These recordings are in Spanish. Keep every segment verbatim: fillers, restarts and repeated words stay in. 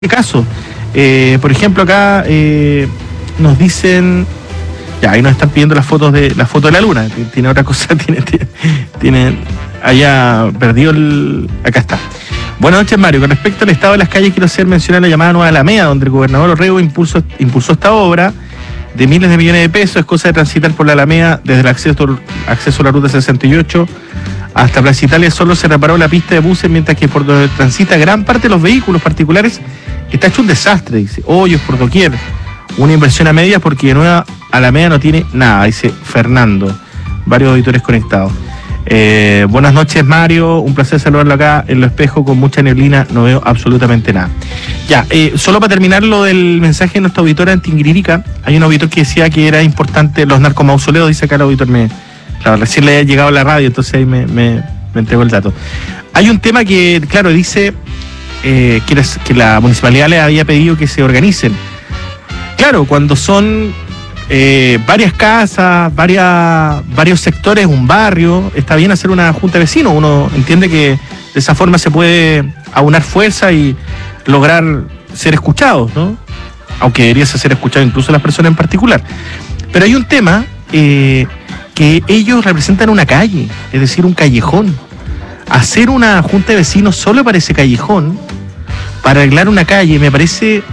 caso. Eh, por ejemplo, acá eh, nos dicen, ya ahí nos están pidiendo las fotos de la foto de la luna. Tiene otra cosa, tiene, tiene, tiene allá perdido el. Acá está. Buenas noches, Mario. Con respecto al estado de las calles, quiero hacer mención a la llamada Nueva Alameda, donde el gobernador Orrego impulsó, impulsó esta obra de miles de millones de pesos. Es cosa de transitar por la Alameda desde el acceso, acceso a la ruta sesenta y ocho hasta Plaza Italia. Solo se reparó la pista de buses, mientras que por donde transita gran parte de los vehículos particulares está hecho un desastre, dice. Hoyos por doquier. Una inversión a medias porque de Nueva Alameda no tiene nada, dice Fernando. Varios auditores conectados. Eh, buenas noches, Mario. Un placer saludarlo acá en Lo Espejo con mucha neblina. No veo absolutamente nada. Ya, eh, solo para terminar lo del mensaje de nuestra auditora en Tinguiririca. Hay un auditor que decía que era importante los narcomausoleos. Dice acá el auditor, me, claro, recién le ha llegado a la radio, entonces ahí me, me, me entregó el dato. Hay un tema que, claro, dice eh, que, les, que la municipalidad le había pedido que se organicen. Claro, cuando son eh, varias casas, varias, varios sectores, un barrio, está bien hacer una junta de vecinos. Uno entiende que de esa forma se puede aunar fuerza y lograr ser escuchados, ¿no? Aunque debería ser escuchado incluso las personas en particular. Pero hay un tema eh, que ellos representan una calle, es decir, un callejón. Hacer una junta de vecinos solo para ese callejón, para arreglar una calle, me parece,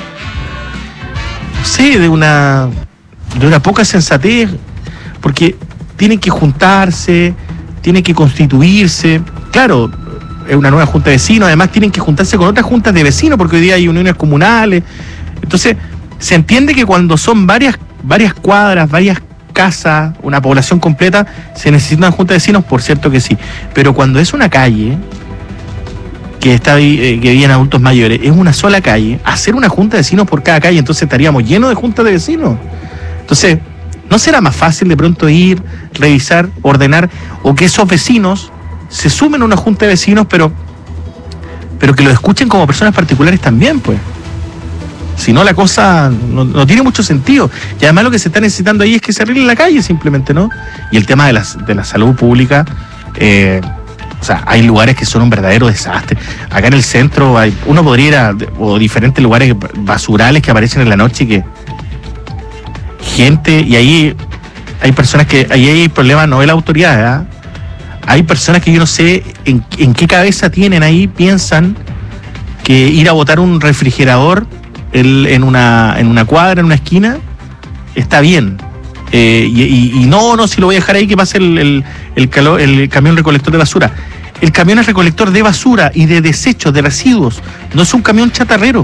no sé, de una, de una poca sensatez, porque tienen que juntarse, tienen que constituirse. Claro, es una nueva junta de vecinos, además tienen que juntarse con otras juntas de vecinos, porque hoy día hay uniones comunales. Entonces, se entiende que cuando son varias, varias cuadras, varias casa, una población completa, se necesita una junta de vecinos, por cierto que sí. Pero cuando es una calle que está eh, que viven adultos mayores, es una sola calle, hacer una junta de vecinos por cada calle, entonces estaríamos llenos de juntas de vecinos. Entonces, ¿no será más fácil de pronto ir, revisar, ordenar, o que esos vecinos se sumen a una junta de vecinos, pero, pero que lo escuchen como personas particulares también, pues? Si no, la cosa no, no tiene mucho sentido. Y además lo que se está necesitando ahí es que se arregle la calle simplemente, ¿no? Y el tema de la, de la salud pública, eh, o sea, hay lugares que son un verdadero desastre. Acá en el centro hay, uno podría ir a o diferentes lugares basurales que aparecen en la noche y que gente, y ahí hay personas que, ahí hay problemas, no es la autoridad, ¿eh? Hay personas que yo no sé en, en qué cabeza tienen ahí, piensan que ir a botar un refrigerador El, en una en una cuadra, en una esquina, está bien. Eh, y, y, y no, no, si lo voy a dejar ahí que pase el, el, el, calo, el camión recolector de basura. El camión es recolector de basura y de desechos, de residuos. No es un camión chatarrero.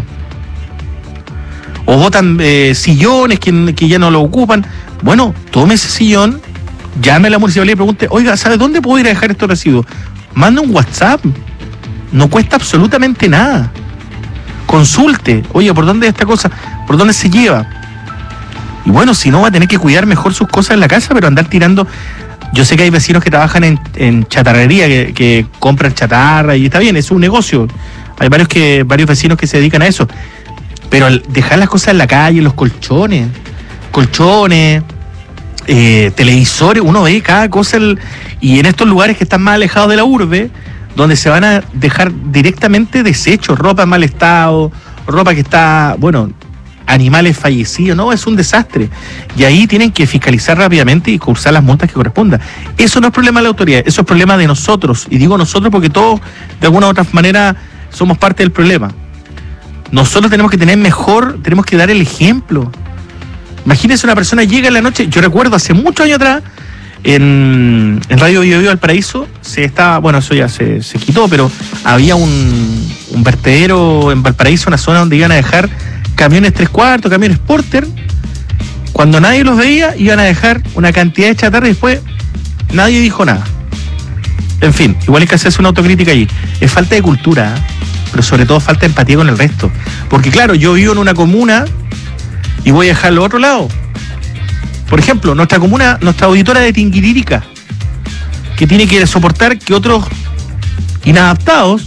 O botan eh, sillones que, que ya no lo ocupan. Bueno, tome ese sillón, llame a la municipalidad y pregunte, oiga, ¿sabe dónde puedo ir a dejar estos residuos? Manda un WhatsApp. No cuesta absolutamente nada. Consulte, oye, ¿por dónde es esta cosa? ¿Por dónde se lleva? Y bueno, si no, va a tener que cuidar mejor sus cosas en la casa, pero andar tirando. Yo sé que hay vecinos que trabajan en, en chatarrería, que, que compran chatarra, y está bien, es un negocio. Hay varios que varios vecinos que se dedican a eso. Pero al dejar las cosas en la calle, los colchones, colchones, eh, televisores, uno ve cada cosa, el, y en estos lugares que están más alejados de la urbe, donde se van a dejar directamente desechos, ropa en mal estado, ropa que está, bueno, animales fallecidos, no, es un desastre. Y ahí tienen que fiscalizar rápidamente y cursar las multas que correspondan. Eso no es problema de la autoridad, eso es problema de nosotros. Y digo nosotros porque todos, de alguna u otra manera, somos parte del problema. Nosotros tenemos que tener mejor, tenemos que dar el ejemplo. Imagínense, una persona llega en la noche, yo recuerdo hace muchos años atrás, En, en Radio Bio Bio Valparaíso se estaba, bueno, eso ya se, se quitó, pero había un, un vertedero en Valparaíso, una zona donde iban a dejar camiones tres cuartos, camiones Porter. Cuando nadie los veía, iban a dejar una cantidad de chatarra y después nadie dijo nada. En fin, igual hay que hacerse una autocrítica allí. Es falta de cultura, ¿eh? Pero sobre todo falta de empatía con el resto. Porque claro, yo vivo en una comuna y voy a dejarlo a otro lado. Por ejemplo, nuestra comuna, nuestra auditora de Tinguiririca, que tiene que soportar que otros inadaptados,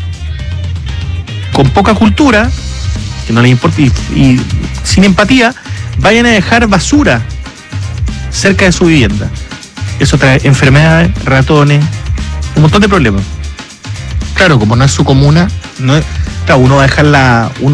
con poca cultura, que no les importa, y, y sin empatía, vayan a dejar basura cerca de su vivienda. Eso trae enfermedades, ratones, un montón de problemas. Claro, como no es su comuna, no es, Claro, uno va a dejar la, uno